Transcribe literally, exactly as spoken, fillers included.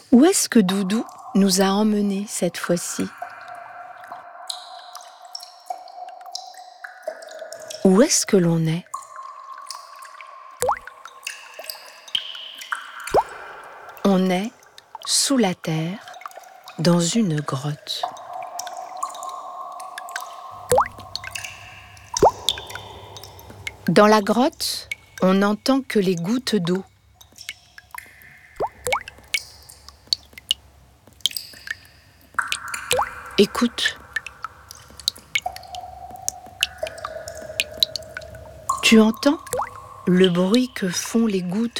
Où est-ce que Doudou nous a emmenés cette fois-ci? Où est-ce que l'on est? On est sous la terre, dans une grotte. Dans la grotte, on n'entend que les gouttes d'eau. Écoute. Tu entends le bruit que font les gouttes d'eau ?